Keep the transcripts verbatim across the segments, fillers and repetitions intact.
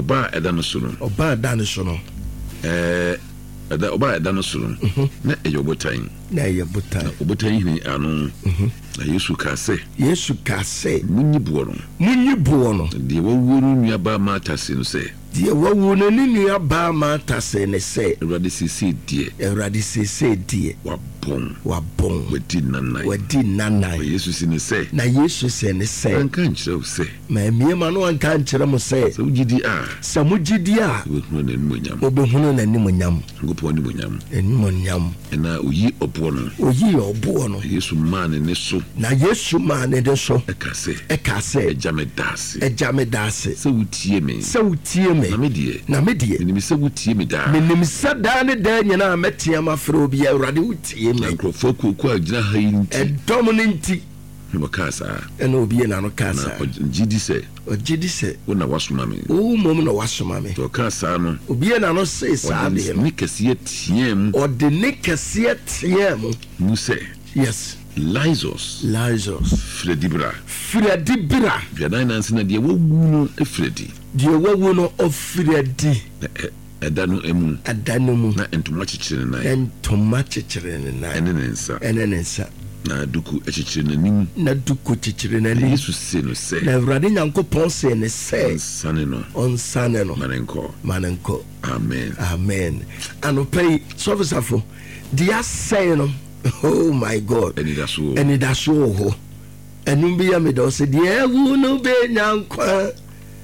oba eda no so no oba eda no so no eh eda oba eda no so no na eyobotan na eyobotan obotan ni anu na Yesu ka se Yesu ka se munyibuo no munyibuo no de wawu no nua ba mata se no se de wawu no ni nua ba mata se ne se Ewurade sese die Ewurade sese die wabon wabon wadi nanai wadi nanai Yesu si ne se na Yesu se ne se anka nkyerɛ se ma miema no anka nkyerɛ mo se se ugidi a se mugidi a obehunu na nimonyam obehunu na nimonyam ngopo nimonyam nimonyam na oyi obo no oyi obo no Yesu ma ne ne so na Yesu ma ne de so eka se eka se ejame dase ejame dase se wutie me se wutie me na me die na me die menim se wutie me da menim se da ne da nyina metia ma fro bi Ewurade wutie me nkrofo koku agina ha yi nti edom ne nti no kasa ena obi na no kasa gidi se ogidi se wona wasoma me o mom na wasoma me to kasa no obi na no se sa de ni kase tiem o de ne kase tiem mu se yes Lysos Lysos Fredibra Fredibra biadan nansi na de wawu no efredi de wawu no ofredi eda no emu eda no mu na entoma chichire na entoma chichire na ene ne nsa ene ne nsa na duku echichire na nim na duku chichire na nim Yesu se no se na Ewurade Nyankopon se ne se sane no on sane no manenko manenko amen amen anopai sofisafo dia say no oh my God eni da so eni da so ho enum bi ya me do se dia wu no be nyankwa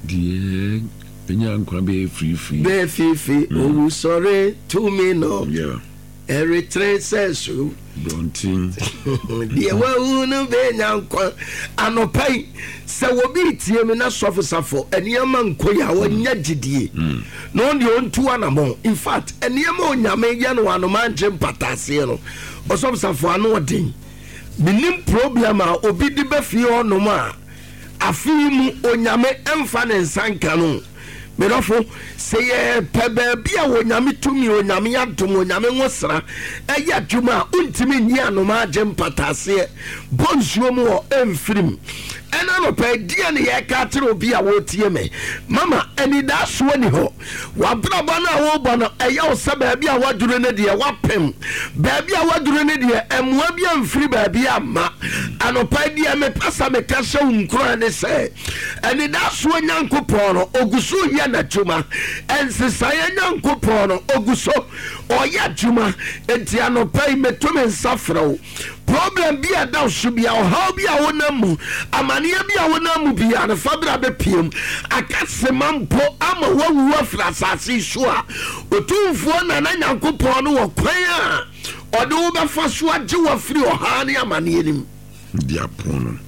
die enyankwa be free free be fifi o sorry to me no yeah every trace says Brontin dia wu no be nyankwa anopai se wo bi tie me na sofisafo eniama nkoya wonya gidie no de ontu anamo in fact eniama onyame ya no anoma nje mpatase no osofisafo ano odin minim problem a obi di be fie onom a afi mu onyame emfa ne nsanka no merofo seye pebe bia wonyame tumi onyame adom onyame ngosra eya dwuma untimi nyi anoma agye mpatase bonsuo mu o emfirim ena no pe dia ne ye ka tire obi a wotie me mama eni da so ni ho wabrabo na wo bo no eya o se ba bia waduro ne de wapem ba bia waduro ne de emwa bia mfiri ba bia ma anopa dia me pasa me ka se unkro ne se eni da so nyankopon no oguso ye na dwuma ensesa ye nyankopon no oguso oya dwuma enti anopa me to me nsafro problem bi ada so bia o how bia wonamu amane bia wonamu bia na fabra be piem akase mampo ama wawu afra sase so a otumfo na na nyankopon no wokwan a ode wo be fa so age wo firi o ha ne amane nim dia pono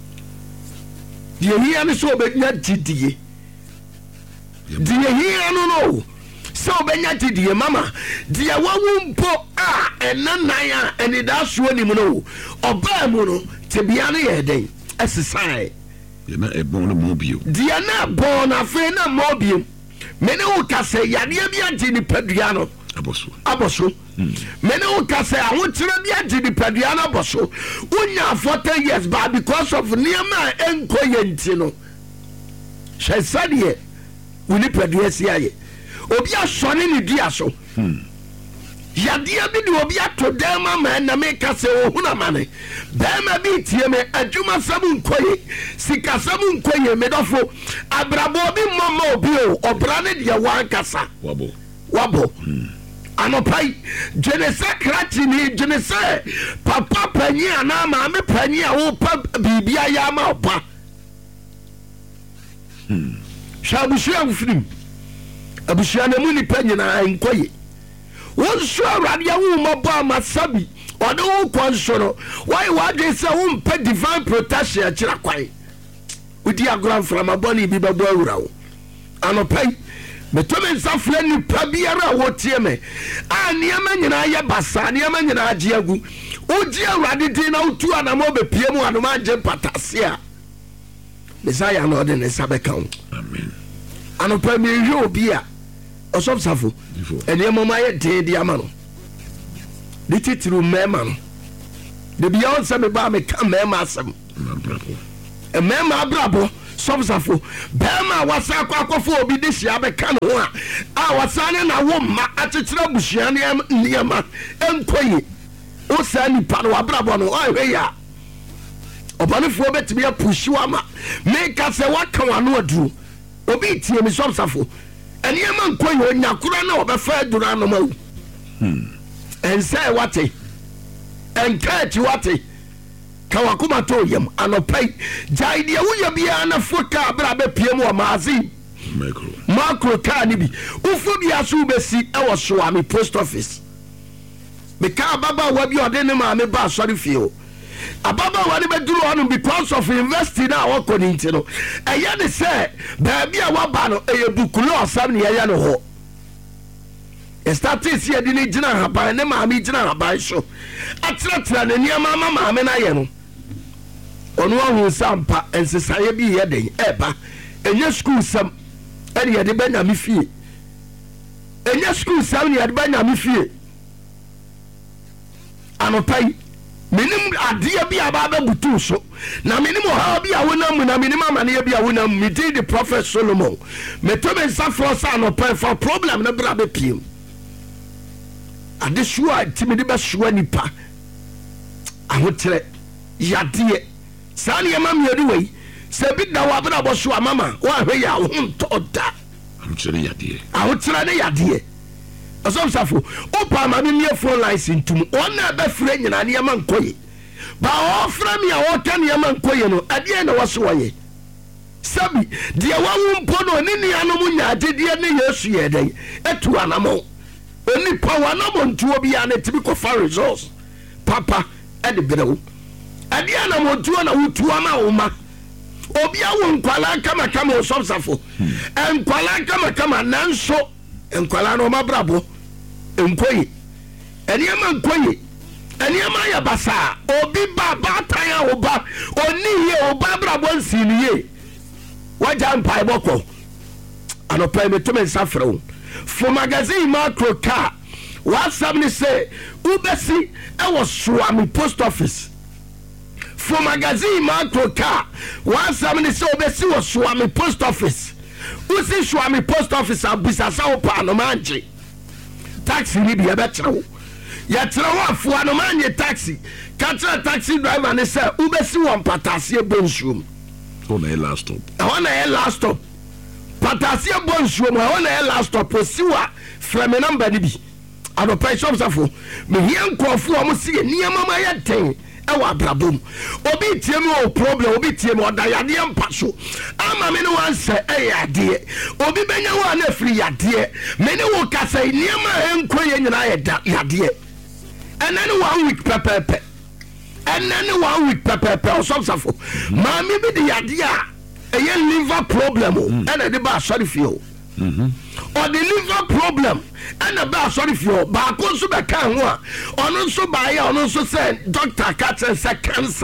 die hia ne so obenya gidie die hia no no so obenya gidie mama die wawu mpo a enanan a eni da so ni mu no oba mu no tebia ne ye den esesai ye na ebon no mobio die na bon afi na mobio mene wo kase yade bia agi ni padua no aboso aboso mene wo kase ahotire bia agi ni padua no aboso unya forty years ba because of niema enko ye nti no hwe sadie woni padua si aye obi asone ni dia so hmm yadia bi de obi ato dem ma na me ka se ohuna mane dem bi tie me adwuma sabu nkoye sika sabu nkoye medofo abrabo bi mama obi o obra ne de wan kasa wabo wabo hmm anopai jenese krati ni jenese papa panyi ana ma me panyi a wo pa bibia ya ma opa hmm shabushi amfrim abushia na mu ni panyi na nkoye won so awrade wo mabo amasabi ode wo konsoro why why they say won pe divine protection a kira kwai udi agran from aboni bi babo awura wo anopai metome nsafre ni pabiara wo tie me a niama nyina ye basa niama nyina age agu udi awrade din na utu anamo be pie mu anoma age patase a Messiah no de ne sabeka amen anopai me hwe obi a osop safo ene mama ye de de ama no de titru mema no de bia on se me ba me ka mema asem brabo e mema brabo sɔfosafo bɛrima a wasa akɔ akɔfo obi de hyia bɛka ne ho a a wasa ne na wo mma akyekyere abusua nneɛma ɛnkɔ yi wo saa nipa no wabrabɔ no ɔhwɛ yi a ɔbɔnefoɔ bɛtumi apuhyi wo ama meka sɛ woaka wano aduro obi tie mi sɔfosafo ɛnneɛma nkɔ yi onyakora na ɔbɛfa aduro anom awu ɛnsɛ wate ɛnka akyi wate ka wakoma to yam anɔpai gyae deɛ woyɛ biara na fo kaa berɛ a bɛpie mu wɔ maase macro kaa ne bi wofo bia so wobɛsi ɛwɔ soame post office meka ababaawa bi ɔde ne maame ba asɔre fie o ababaawa ne bɛduru hɔ no because of university na a wɔkɔ ne nti no ɛyɛ ne sɛ baabi a waba no ɛyɛ bukulu ɔsam ne yɛyɛ no hɔ ɛstate si yɛde ne gyina haban ne maame gyina haban so atratra ne nneɛma ama maame no ayɛ no ɔno ahu sa mpa nsesaeɛ bi yɛ den ɛba ɛnyɛ school sɛm ɛne yɛde bɛnyame fie ɛnyɛ school sɛm ne yɛde bɛnyame fie anɔpa yi menim adeɛ bi a baa bɛbutu so na menim ɔhaw bi a wonam mu na menim amaneɛ bi a wonam mu medin de prophet Solomon meto me nsa frɔ sa anɔpa fa problem no bra bɛpiem adesuo a timi de bɛsoa nipa ahokyerɛ yadeɛ saa nneɛma mmienu wei sɛ bi da wɔ abrabɔ so a mama woahwɛ yɛ a wo ho ntɔ da ahokyerɛ yadeɛ ahokyerɛ ne yadeɛ ɔsɔmsafo wopa ma me mmie phone lines ntom ɔna ɛbɛfrɛ nyina nneɛma nkɔye ba ɔfrɛ me a wɔka nneɛma nkɔye no adeɛ na wɔso wɔyɛ sabi deɛ wawo mpo no ne nuanom nya agyedeɛ ne Yesu yɛ dɛn ɛtu anamɔ onipa wanamɔ ntuo biara ne timi kɔfa resource papa ɛde berɛ wo adeɛ anamɔntuo na wotua ma wo ma obi awo nkwala kamakama ɔsɔmsafo nkwala kamakama nanso nkwala no ɔmabrabɔ nkɔye ɛnneɛma nkɔye ɛnneɛma yɛ basaa obi ba baatan a woba ɔni yie ɔba brabɔ nsii ne yie wagya mpaebɔ kɔ anɔpa meto me nsa frɛ wo for magazine macro car wasam ne sɛ wobɛsi ɛwɔ soame post office for magazine macro car wasam ne sɛ wobɛsi wɔ soame post office wosi soame post office abisa sa wo pa anoma angye taxi ni bi yɛbɛkyerɛ wo yɛkyerɛ wo afoa anoma anye taxi ka kyerɛ taxi driver ne sɛ wobɛsi wɔ mpataseɛ bonsuom ɛhɔ na yɛ last stop ɛhɔ na yɛ last stop pataseɛ bonsuom ɛhɔ na yɛ last stop osiwa frɛ me number ne bi anɔpa sɔmsafo mehia nkɔɔfo a mo si yɛ nneɛma ma yɛ den ɛwɔ abrabom obi tie mu wɔ problem obi tie mu ɔda yadeɛ mpa so ama me ne wansɛ ɛyɛ adeɛ obi bɛnya wo a na afiri yadeɛ me ne wo kasa nneɛma a ɛnkɔ yɛ nyinaa yɛ yadeɛ ɛnɛ ne one week pɛpɛɛpɛ ɛnɛ ne one week pɛpɛɛpɛ ɔsɔmsafo maame bi de yadeɛ a ɛyɛ liver problem o ɛna de ba asɔre fie o ɔde liver problem ɛna ba asɔre fie o baako nso bɛka ho a ɔno nso baayɛ ɔno nso sɛ doctor ka kyerɛ sɛ cancer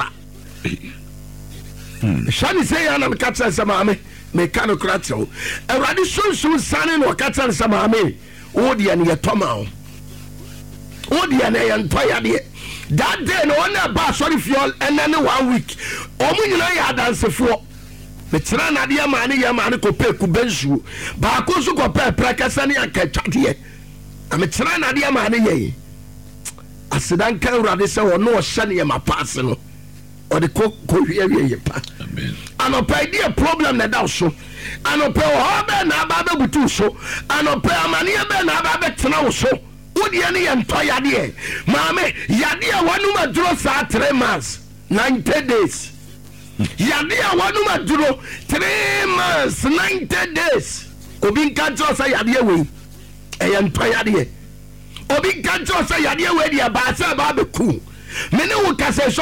hwɛ ne sɛ yɛ na meka kyerɛ sɛ maame meka no kora kyerɛ wo awurade sonsom sane na ɔka kyerɛ sɛ maame wo deɛ ne yɛtɔ ma wo wo deɛ ne yɛntɔ yadeɛ that day na ɔne ba asɔre fie ɛnɛ ne one week ɔmo nyinaa yɛ adansefoɔ mekyerɛ nadeɛ ma ne yɛ ma ne kɔpɛ kube nsuo baako nso kɔpɛ prɛ kɛsɛ ne ankatwadeɛ na mekyerɛ nadeɛ ma ne yɛ aseda nka awurade sɛ ɔno ɔhyɛ ne yɛma paase no ɔde kɔhwiawie yɛ pa anɔpɛ deɛ problem na ɛda so anɔpɛ ɔhɔ bɛɛ na aba bɛbutu so anɔpɛ amanneɛ bɛɛ na aba bɛtena wo so wodeɛ ne yɛ ntɔ yadeɛ maame yadeɛ wɔnom aduro saa three months ninety days yadeɛ wɔnom aduro three months ninety days obi nka kyerɛ sɛ yadeɛ wei ɛyɛ ntɔ yadeɛ obi nka kyerɛ sɛ yadeɛ wei deɛ baasɛ baa bɛku me ne wo kasɛ